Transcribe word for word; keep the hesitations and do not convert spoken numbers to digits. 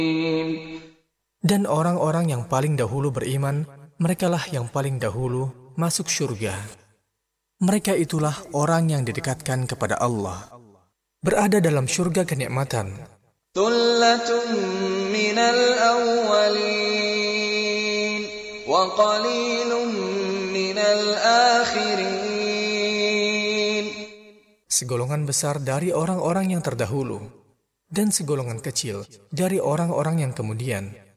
Dan orang-orang yang paling dahulu beriman, merekalah yang paling dahulu masuk syurga. Mereka itulah orang yang didekatkan kepada Allah, berada dalam syurga kenikmatan. Thullatun minal awwalin wa qalilun minal akhirin. Segolongan besar dari orang-orang yang terdahulu, dan segolongan kecil dari orang-orang yang kemudian.